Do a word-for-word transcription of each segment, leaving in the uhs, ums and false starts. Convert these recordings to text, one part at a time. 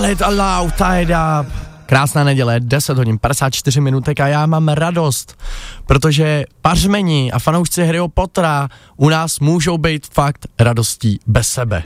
It Alive, Tied Up. Krásná neděle, deset hodin padesát čtyři minutek a já mám radost, protože pařmeni a fanoušci Harryho Pottera u nás můžou být fakt radostí bez sebe.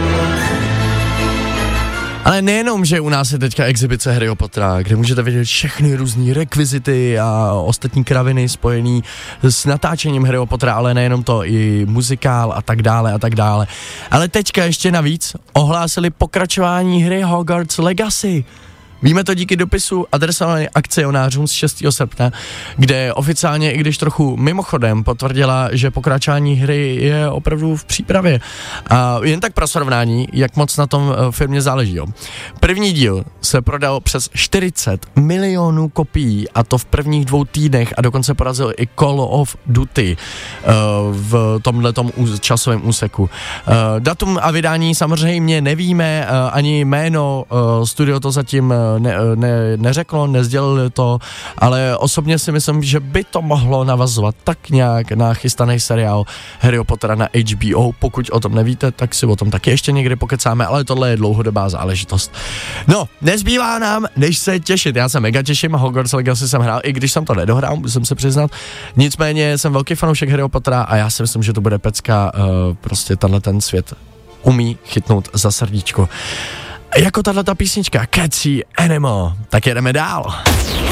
Ale nejenom, že u nás je teďka exibice Harryho Pottera, kde můžete vidět všechny různý rekvizity a ostatní kraviny spojený s natáčením Harryho Pottera, ale nejenom to, i muzikál a tak dále a tak dále. Ale teďka ještě navíc ohlásili pokračování hry Hogwarts Legacy. Víme to díky dopisu adresovaným akcionářům z šestého srpna, kde oficiálně, i když trochu mimochodem, potvrdila, že pokračování hry je opravdu v přípravě. A jen tak pro srovnání, jak moc na tom firmě záleží. Jo. První díl se prodal přes čtyřicet milionů kopií, a to v prvních dvou týdnech, a dokonce porazil i Call of Duty uh, v tomhletom časovém úseku. Uh, datum a vydání samozřejmě nevíme, uh, ani jméno, uh, studio to zatím Ne, ne, neřeklo, nezdělili to, ale osobně si myslím, že by to mohlo navazovat tak nějak na chystaný seriál Harryho Pottera na H B O. Pokud o tom nevíte, tak si o tom taky ještě někdy pokecáme, ale tohle je dlouhodobá záležitost. No, nezbývá nám, než se těšit. Já se mega těším, Hogwarts Legacy jsem hrál, i když jsem to nedohrál, musím se přiznat. Nicméně jsem velký fanoušek Harryho Pottera a já si myslím, že to bude pecka, uh, prostě tenhle ten svět umí chytnout za srdíčko. Jako tato písnička Catchy Animal, tak jedeme dál.